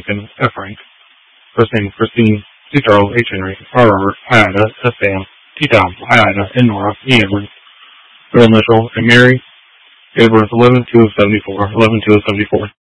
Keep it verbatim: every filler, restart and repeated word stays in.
Lincoln, F. Frank. First name is Christine, C. Charles, H. Henry, R. Robert, I. Ida, S. Sam, T. Tom, I. Ida, N. Nora, E. Edward. Middle initial, and Mary. Date of birth eleven two of seventy-four, eleven two of seventy-four.